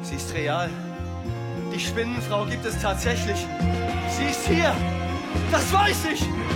Sie ist real. Die Spinnenfrau gibt es tatsächlich. Sie ist hier. Das weiß ich.